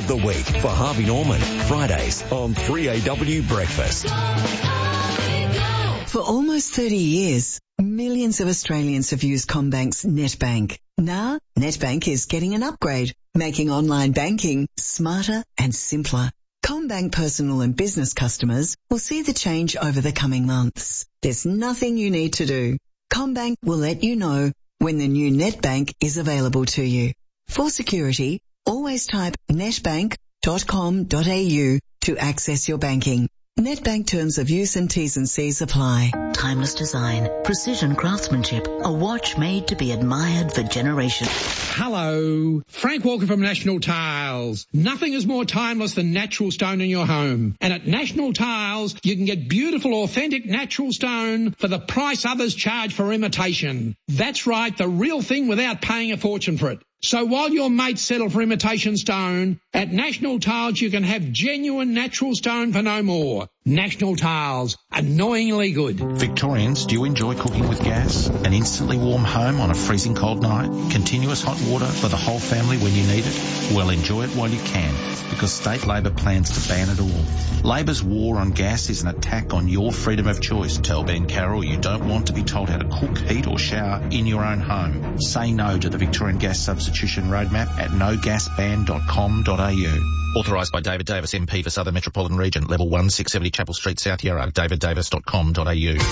the week for Harvey Norman. Fridays on 3AW Breakfast. For almost 30 years, millions of Australians have used CommBank's NetBank. Now, NetBank is getting an upgrade, making online banking smarter and simpler. CommBank personal and business customers will see the change over the coming months. There's nothing you need to do. CommBank will let you know when the new NetBank is available to you. For security, always type netbank.com.au to access your banking. NetBank terms of use and T's and C's apply. Timeless design, precision craftsmanship, a watch made to be admired for generations. Hello, Frank Walker from National Tiles. Nothing is more timeless than natural stone in your home. And at National Tiles, you can get beautiful, authentic natural stone for the price others charge for imitation. That's right, the real thing without paying a fortune for it. So while your mates settle for imitation stone, at National Tiles you can have genuine natural stone for no more. National Tiles, annoyingly good. Victorians, do you enjoy cooking with gas? An instantly warm home on a freezing cold night? Continuous hot water for the whole family when you need it? Well, enjoy it while you can, because State Labor plans to ban it all. Labor's war on gas is an attack on your freedom of choice. Tell Ben Carroll you don't want to be told how to cook, heat or shower in your own home. Say no to the Victorian Gas Substitution Roadmap at nogasban.com.au. Authorised by David Davis, MP for Southern Metropolitan Region, Level 1, 670 Chapel Street, South Yarra, daviddavis.com.au.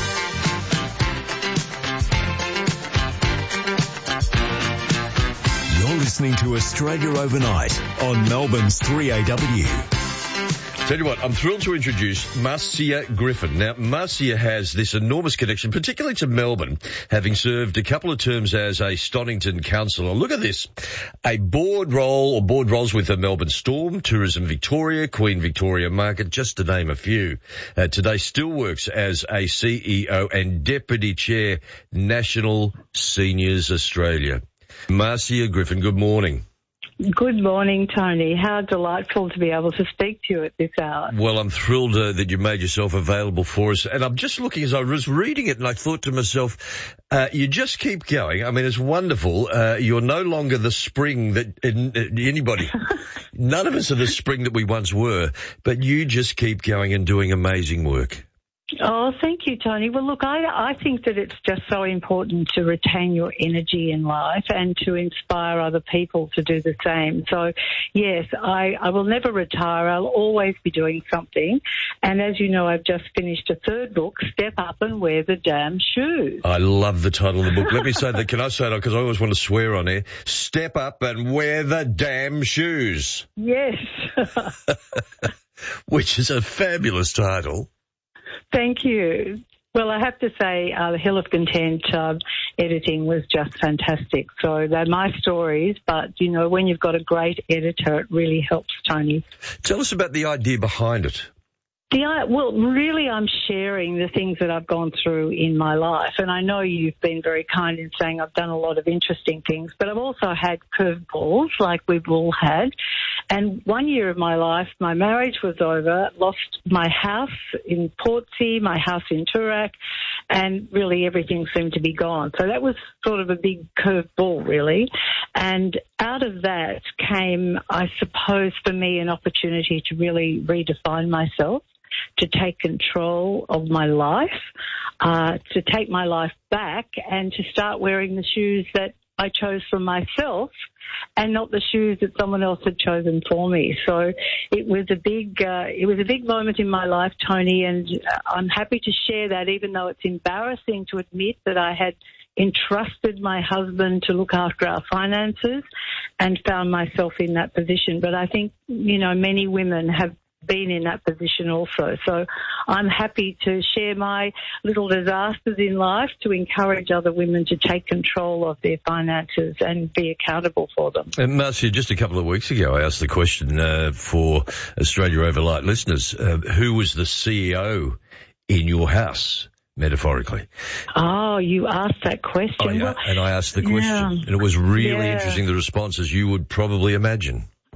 You're listening to Australia Overnight on Melbourne's 3AW. Tell you what, I'm thrilled to introduce Marcia Griffin. Now, Marcia has this enormous connection, particularly to Melbourne, having served a couple of terms as a Stonington councillor. Look at this. A board role or board roles with the Melbourne Storm, Tourism Victoria, Queen Victoria Market, just to name a few. Today still works as a CEO and Deputy Chair, National Seniors Australia. Marcia Griffin, good morning. Good morning, Tony. How delightful to be able to speak to you at this hour. Well, I'm thrilled that you made yourself available for us. And I'm just looking, as I was reading it, and I thought to myself, you just keep going. I mean, it's wonderful. You're no longer the spring that anybody, none of us are the spring that we once were, but you just keep going and doing amazing work. Oh, thank you, Tony. Well, look, I think that it's just so important to retain your energy in life and to inspire other people to do the same. So, yes, I will never retire. I'll always be doing something. And as you know, I've just finished a third book, Step Up and Wear the Damn Shoes. I love the title of the book. Let me say that. Can I say that? Because I always want to swear on air. Step Up and Wear the Damn Shoes. Yes. Which is a fabulous title. Thank you. Well, I have to say, the Hill of Content editing was just fantastic. So they're my stories, but, you know, when you've got a great editor, it really helps, Tony. Tell us about the idea behind it. Well, really, I'm sharing the things that I've gone through in my life. And I know you've been very kind in saying I've done a lot of interesting things, but I've also had curveballs like we've all had. And one year of my life, my marriage was over, lost my house in Portsea, my house in Toorak, and really everything seemed to be gone. So that was sort of a big curveball, really. And out of that came, I suppose, for me, an opportunity to really redefine myself, to take control of my life, to take my life back and to start wearing the shoes that I chose for myself and not the shoes that someone else had chosen for me. So it was a big moment in my life, Tony, and I'm happy to share that, even though it's embarrassing to admit that I had entrusted my husband to look after our finances and found myself in that position. But I think, you know, many women have been in that position also. So I'm happy to share my little disasters in life to encourage other women to take control of their finances and be accountable for them. And Marcia, just a couple of weeks ago, I asked the question for Australia Overnight listeners, who was the CEO in your house, metaphorically? Oh, you asked that question. Oh, yeah, and I asked the question, and it was really interesting, the responses you would probably imagine.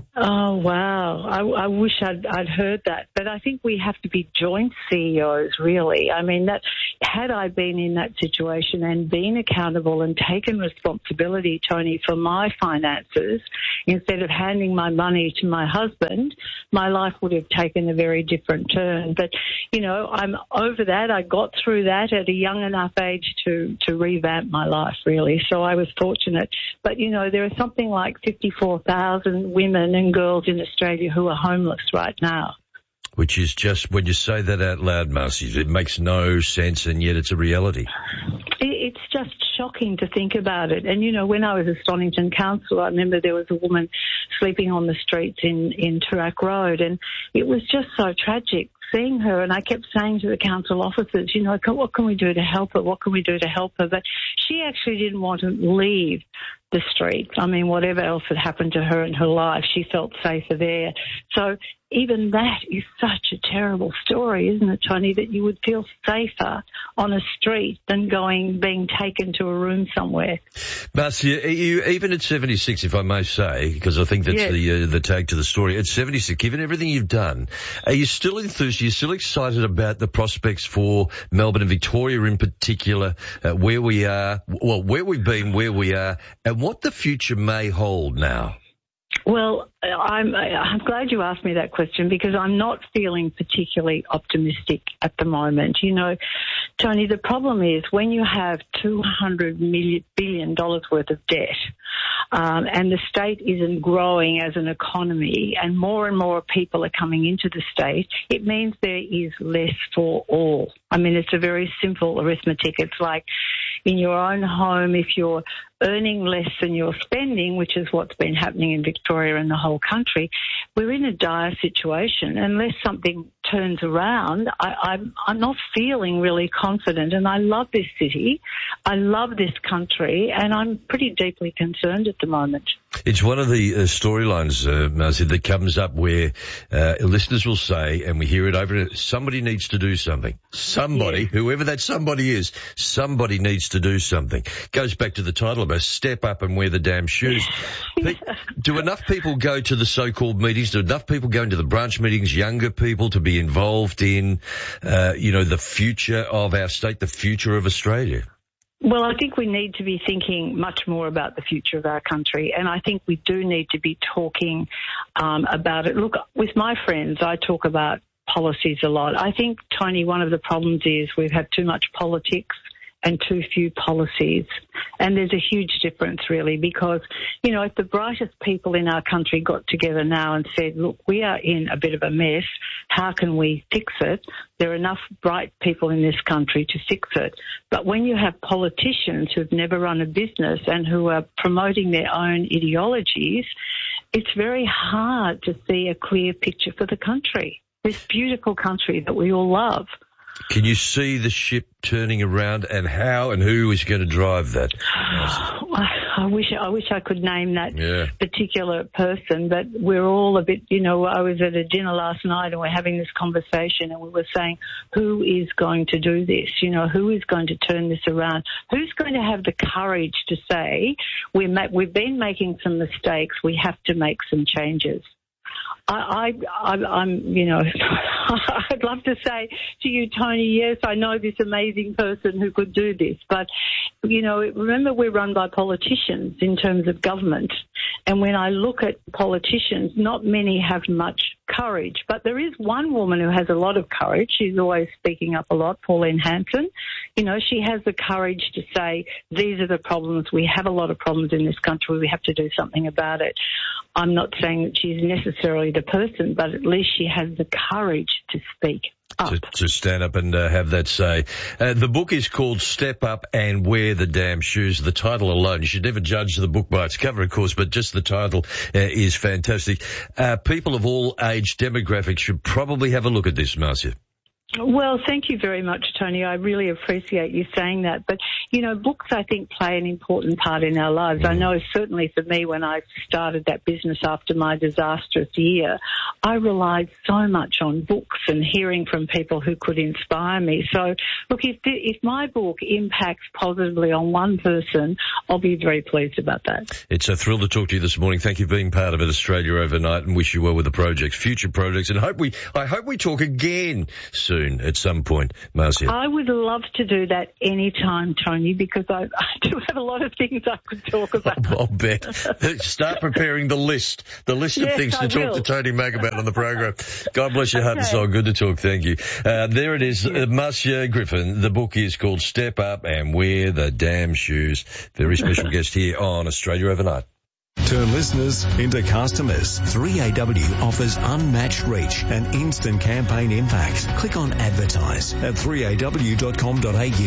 Oh, wow. I wish I'd heard that. But I think we have to be joint CEOs, really. I mean, that had I been in that situation and been accountable and taken responsibility, Tony, for my finances, instead of handing my money to my husband, my life would have taken a very different turn. But, you know, I'm over that. I got through that at a young enough age to revamp my life, really. So I was fortunate. But, you know, there are something like 54,000 women and girls in Australia who are homeless right now. Which is just, when you say that out loud, Marcy, it makes no sense, and yet it's a reality. It's just shocking to think about it. And, you know, when I was a Stonington councillor, I remember there was a woman sleeping on the streets in Toorak Road, and it was just so tragic seeing her. And I kept saying to the council officers, you know, what can we do to help her? What can we do to help her? But she actually didn't want to leave the streets. I mean, whatever else had happened to her in her life, she felt safer there. So even that is such a terrible story, isn't it, Tony, that you would feel safer on a street than being taken to a room somewhere. Marcia, you, even at 76, if I may say, because I think that's the tag to the story, at 76, given everything you've done, are you still enthused? Are you still excited about the prospects for Melbourne and Victoria in particular, where we are, well, where we've been, where we are, and what the future may hold now? Well, I'm glad you asked me that question, because I'm not feeling particularly optimistic at the moment. You know, Tony, the problem is when you have $200 billion worth of debt, and the state isn't growing as an economy and more people are coming into the state, it means there is less for all. I mean, it's a very simple arithmetic. It's like in your own home, if you're earning less than you're spending, which is what's been happening in Victoria and the whole country, we're in a dire situation. Unless something turns around, I'm not feeling really confident. And I love this city, I love this country, and I'm pretty deeply concerned at the moment. It's one of the storylines, Marcy, that comes up where listeners will say, and we hear it over and over, somebody needs to do something. Somebody, whoever that somebody is, somebody needs to do something. Goes back to the title of us, Step Up and Wear the Damn Shoes. Do enough people go to the so-called meetings? Do enough people go into the branch meetings, younger people, to be involved in, the future of our state, the future of Australia? Well, I think we need to be thinking much more about the future of our country, and I think we do need to be talking about it. Look, with my friends, I talk about policies a lot. I think, Tony, one of the problems is we've had too much politics and too few policies. And there's a huge difference, really, because, you know, if the brightest people in our country got together now and said, look, we are in a bit of a mess, how can we fix it? There are enough bright people in this country to fix it. But when you have politicians who've never run a business and who are promoting their own ideologies, it's very hard to see a clear picture for the country, this beautiful country that we all love. Can you see the ship turning around, and how and who is going to drive that? I wish I could name that particular person, but we're all a bit, you know, I was at a dinner last night and we're having this conversation and we were saying, who is going to do this? You know, who is going to turn this around? Who's going to have the courage to say, we've been making some mistakes, we have to make some changes? I'm, you know, I'd love to say to you, Tony, yes, I know this amazing person who could do this. But, you know, remember we're run by politicians in terms of government. And when I look at politicians, not many have much courage. But there is one woman who has a lot of courage. She's always speaking up a lot, Pauline Hanson. You know, she has the courage to say, these are the problems. We have a lot of problems in this country. We have to do something about it. I'm not saying that she's necessarily the person, but at least she has the courage to speak up. To stand up and have that say. The book is called Step Up and Wear the Damn Shoes. The title alone, you should never judge the book by its cover, of course, but just the title is fantastic. People of all age demographics should probably have a look at this, Marcia. Well, thank you very much, Tony. I really appreciate you saying that. But, you know, books, I think, play an important part in our lives. I know certainly for me when I started that business after my disastrous year, I relied so much on books and hearing from people who could inspire me. So, look, if my book impacts positively on one person, I'll be very pleased about that. It's a thrill to talk to you this morning. Thank you for being part of it, Australia Overnight, and wish you well with the projects, future projects, and I hope we talk again soon at some point, Marcia. I would love to do that anytime, Tony, because I do have a lot of things I could talk about. I'll bet. Start preparing the list of things to talk to Tony Mack about on the program. God bless your heart and soul. Good to talk. Thank you. There it is, Marcia Griffin. The book is called Step Up and Wear the Damn Shoes. Very special guest here on Australia Overnight. Turn listeners into customers. 3AW offers unmatched reach and instant campaign impact. Click on advertise at 3aw.com.au.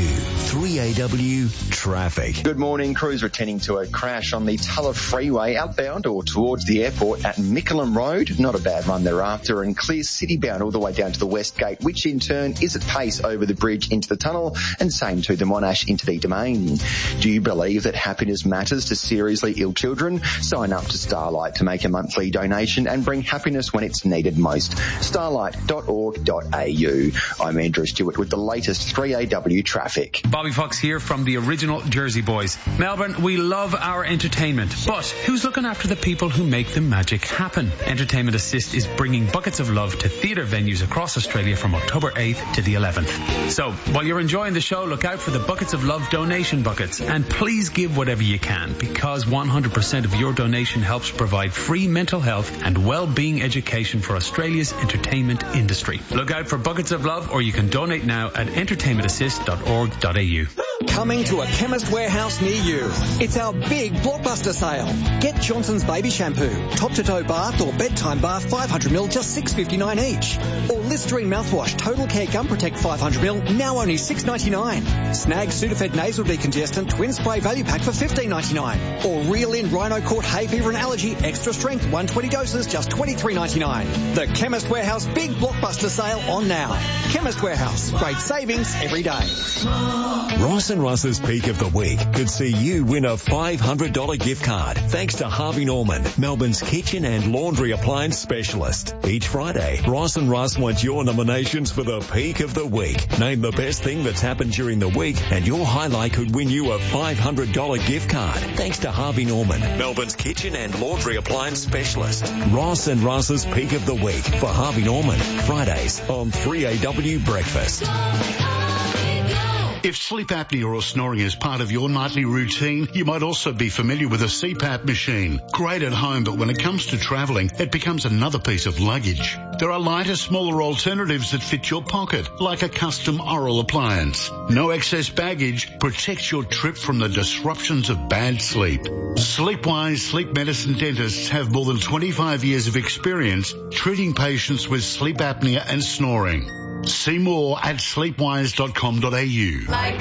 3AW Traffic. Good morning. Crews returning to a crash on the Tulla Freeway outbound or towards the airport at Mickleham Road. Not a bad run thereafter, and clear citybound all the way down to the West Gate, which in turn is at pace over the bridge into the tunnel, and same to the Monash into the Domain. Do you believe that happiness matters to seriously ill children? Sign up to Starlight to make a monthly donation and bring happiness when it's needed most. Starlight.org.au. I'm Andrew Stewart with the latest 3AW traffic. Bobby Fox here from the original Jersey Boys. Melbourne, we love our entertainment, but who's looking after the people who make the magic happen? Entertainment Assist is bringing buckets of love to theatre venues across Australia from October 8th to the 11th. So, while you're enjoying the show, look out for the Buckets of Love donation buckets, and please give whatever you can, because 100% of your donation helps provide free mental health and well-being education for Australia's entertainment industry. Look out for Buckets of Love, or you can donate now at entertainmentassist.org.au. Coming to a Chemist Warehouse near you. It's our big blockbuster sale. Get Johnson's Baby Shampoo, top-to-toe bath or bedtime bath 500ml, just $6.59 each. Or Listerine mouthwash, Total Care Gum Protect 500ml, now only $6.99. Snag Sudafed Nasal Decongestant Twin Spray Value Pack for $15.99. Or Reel In Rhino Court Hay Fever and Allergy Extra Strength 120 doses, just $23.99. The Chemist Warehouse big blockbuster sale on now. Chemist Warehouse, great savings every day. Ross and Russ's Peak of the Week could see you win a $500 gift card thanks to Harvey Norman, Melbourne's kitchen and laundry appliance specialist. Each Friday, Ross and Russ want your nominations for the Peak of the Week. Name the best thing that's happened during the week and your highlight could win you a $500 gift card thanks to Harvey Norman, Melbourne's kitchen and laundry appliance specialist. Ross and Russ's Peak of the Week for Harvey Norman, Fridays on 3AW Breakfast. If sleep apnea or snoring is part of your nightly routine, you might also be familiar with a CPAP machine. Great at home, but when it comes to travelling, it becomes another piece of luggage. There are lighter, smaller alternatives that fit your pocket, like a custom oral appliance. No excess baggage protects your trip from the disruptions of bad sleep. Sleepwise Sleep Medicine dentists have more than 25 years of experience treating patients with sleep apnea and snoring. See more at sleepwise.com.au. Like